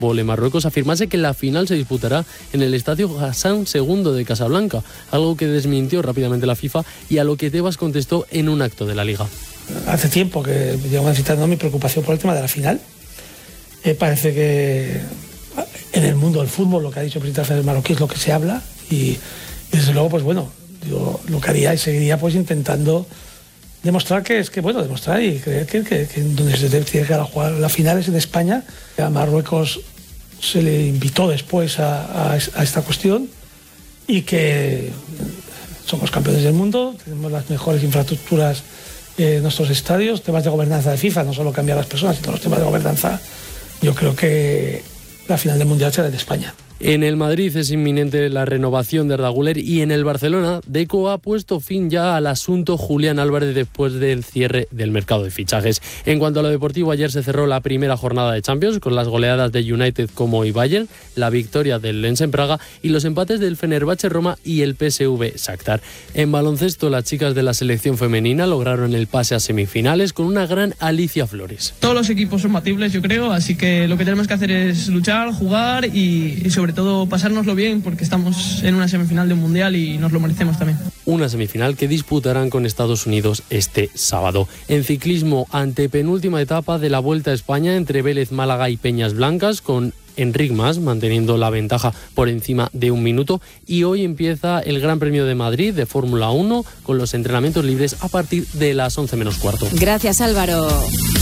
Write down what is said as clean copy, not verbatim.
Marruecos afirmase que la final se disputará en el estadio Hassan II de Casablanca, algo que desmintió rápidamente la FIFA y a lo que Tebas contestó en un acto de la Liga. Hace tiempo que llevo manifestando mi preocupación por el tema de la final. Parece que en el mundo del fútbol lo que ha dicho el presidente federal marroquí es lo que se habla y desde luego, pues bueno, yo lo que haría y seguiría pues intentando demostrar demostrar y creer que donde se tiene que llegar a jugar la final es en España. A Marruecos se le invitó después a esta cuestión y que somos campeones del mundo, tenemos las mejores infraestructuras en nuestros estadios, temas de gobernanza de FIFA, no solo cambiar las personas, sino los temas de gobernanza. Yo creo que la final del Mundial será en España. En el Madrid es inminente la renovación de Arda Güler y en el Barcelona, Deco ha puesto fin ya al asunto Julián Álvarez después del cierre del mercado de fichajes. En cuanto a lo deportivo, ayer se cerró la primera jornada de Champions con las goleadas de United como y Bayern, la victoria del Lens en Praga y los empates del Fenerbahce Roma y el PSV Shakhtar. En baloncesto, las chicas de la selección femenina lograron el pase a semifinales con una gran Alicia Flores. Todos los equipos son batibles, yo creo, así que lo que tenemos que hacer es luchar, jugar y sobre todo pasárnoslo bien porque estamos en una semifinal de un mundial y nos lo merecemos también. Una semifinal que disputarán con Estados Unidos este sábado. En ciclismo, antepenúltima etapa de la Vuelta a España entre Vélez, Málaga y Peñas Blancas, con Enric Mas manteniendo la ventaja por encima de 1 minuto, y hoy empieza el Gran Premio de Madrid de Fórmula 1 con los entrenamientos libres a partir de las 11 menos cuarto. Gracias, Álvaro.